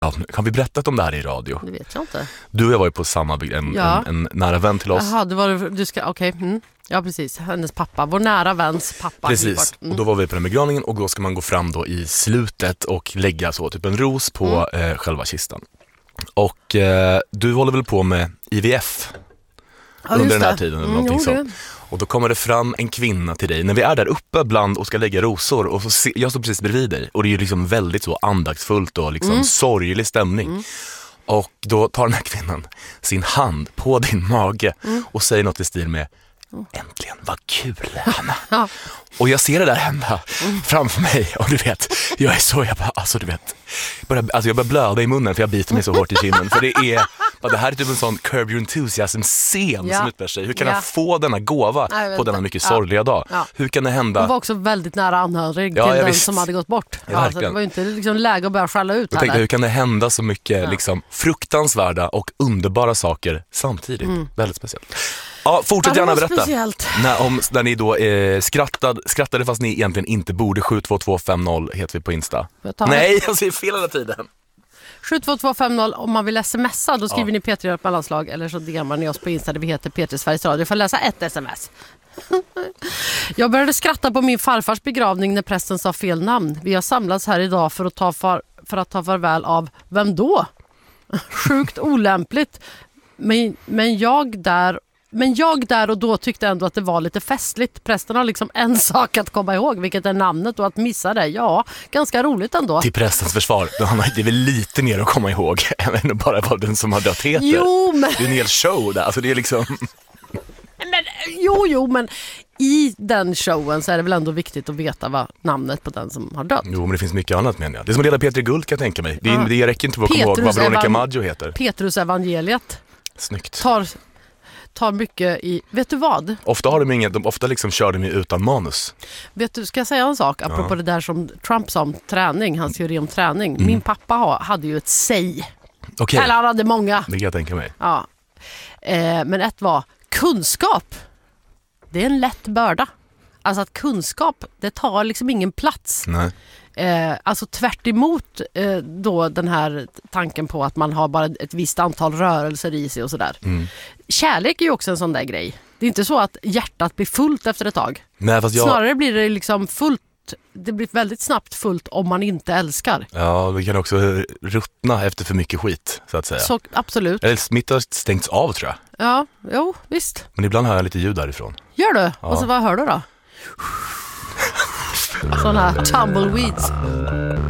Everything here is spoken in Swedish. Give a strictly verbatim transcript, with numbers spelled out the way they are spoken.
Ja, kan vi berätta om det här i radio? Det vet jag inte. Du och jag var ju på samma bygg, en, ja. en, en nära vän till oss. Jaha, det var du ska, okej. Okay. Mm. Ja, precis. Hennes pappa, vår nära väns pappa. Precis, mm. och då var vi på den begravningen och då ska man gå fram då i slutet och lägga så typ en ros på mm. eh, själva kistan. Och eh, du håller väl på med I V F ja, under den här tiden eller mm, någonting sånt. Och då kommer det fram en kvinna till dig när vi är där uppe bland och ska lägga rosor och så se, jag står precis bredvid dig och det är ju liksom väldigt så andaktsfullt och liksom mm. sorglig stämning. Mm. Och då tar den här kvinnan sin hand på din mage mm. och säger något i stil med äntligen, vad kul, Hanna. Ja. Och jag ser det där hända mm. framför mig och du vet, jag är så, jag bara, alltså du vet, bara, alltså jag börjar blöda i munnen för jag biter mig så hårt i kinden. För det är, det här är typ en sån Curb Your Enthusiasm-scen ja. som utbär sig. Hur kan ja. han få denna gåva på denna mycket ja. sorgliga dag? Ja. Hur kan det hända? Hon var också väldigt nära anhörig ja, till den visst. som hade gått bort. Ja, ja, så det var ju inte liksom läge att börja skälla ut. Jag tänkte, hur kan det hända så mycket ja. liksom, fruktansvärda och underbara saker samtidigt? Mm. Väldigt speciellt. Ja, fortsätt ja, gärna berätta. Speciellt. När, om, när ni då eh, skrattade, skrattade fast ni egentligen inte borde. Sju två två fem noll heter vi på Insta. Jag Nej, jag säger fel hela tiden. sju två två fem noll om man vill smsa, då skriver ja. ni P tre mellanslag eller så D M:ar ni oss på Insta där vi heter P tre Sveriges Radio. Jag får läsa ett sms. Jag började skratta på min farfars begravning när prästen sa fel namn. Vi har samlats här idag för att ta, far, för att ta farväl av vem då? Sjukt olämpligt. Men, men jag där Men jag där och då tyckte ändå att det var lite festligt. Prästen har liksom en sak att komma ihåg, vilket är namnet, och att missa det, ja, ganska roligt ändå. Till prästens försvar, det är väl lite mer att komma ihåg än bara vad den som har dött heter. Jo, men... Det är en hel show där, alltså det är liksom... Men, jo, jo, men i den showen så är det väl ändå viktigt att veta vad namnet på den som har dött. Jo, men det finns mycket annat, menar jag. Det är som att leda Peter Guld, kan jag tänka mig. Det, ja. det räcker inte för att komma ihåg vad Veronica evan... Maggio heter. Petrus evangeliet. Snyggt. Tar... tar mycket i... Vet du vad? Ofta har de inget, de ofta liksom kör de utan manus. Vet du, ska jag säga en sak apropå ja. det där som Trump sa om träning, hans teori om träning. Mm. Min pappa ha, hade ju ett säg. Okay. Eller han hade många. Det kan jag tänka mig. Ja. Eh, men ett var kunskap. Det är en lätt börda. Alltså att kunskap, det tar liksom ingen plats. Nej. Eh, alltså tvärt emot eh, då den här tanken på att man har bara ett visst antal rörelser i sig och sådär. Mm. Kärlek är ju också en sån där grej. Det är inte så att hjärtat blir fullt efter ett tag. Nej, fast jag... Snarare blir det liksom fullt. Det blir väldigt snabbt fullt om man inte älskar. Ja, det kan också ruttna efter för mycket skit, så att säga. Så, absolut. Eller mitt har stängts av, tror jag. Ja, jo, visst. Men ibland hör jag lite ljud därifrån. Gör du? Ja. Och så vad hör du då? Sådana här tumbleweeds.